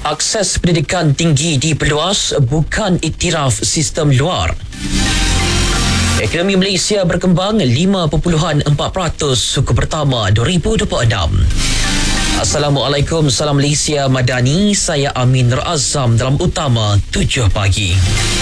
Akses pendidikan tinggi diperluas, bukan iktiraf sistem luar. Ekonomi Malaysia berkembang 5.4% suku pertama 2026. Assalamualaikum, salam Malaysia Madani. Saya Amin Nur Azam dalam Utama 7 Pagi.